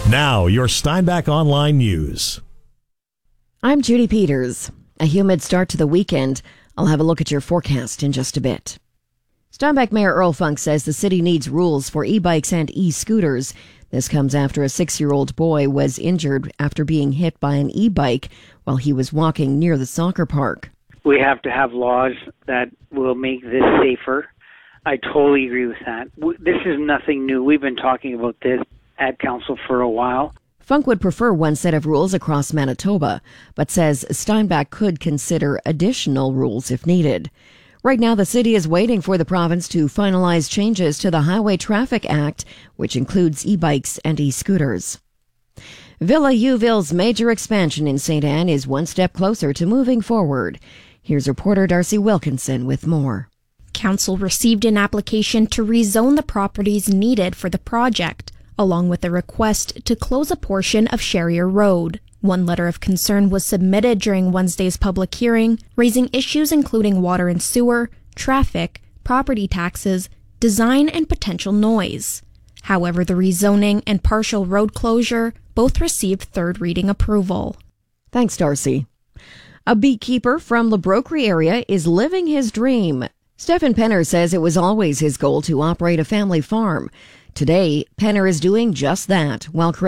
Now, your Steinbach Online News. I'm Judy Peters. A humid start to the weekend. I'll have a look at your forecast in just a bit. Steinbach Mayor Earl Funk says the city needs rules for e-bikes and e-scooters. This comes after a 6-year-old boy was injured after being hit by an e-bike while he was walking near the soccer park. We have to have laws that will make this safer. I totally agree with that. This is nothing new. We've been talking about this at council for a while. Funk would prefer one set of rules across Manitoba, but says Steinbach could consider additional rules if needed. Right now, the city is waiting for the province to finalize changes to the Highway Traffic Act, which includes e-bikes and e-scooters. Villa Youville's major expansion in St. Anne is one step closer to moving forward. Here's reporter Darcy Wilkinson with more. Council received an application to rezone the properties needed for the project, along with a request to close a portion of Sherrier Road. One letter of concern was submitted during Wednesday's public hearing, raising issues including water and sewer, traffic, property taxes, design, and potential noise. However, the rezoning and partial road closure both received third reading approval. Thanks, Darcy. A beekeeper from the Brockree area is living his dream. Stephen Penner says it was always his goal to operate a family farm. Today, Penner is doing just that while creating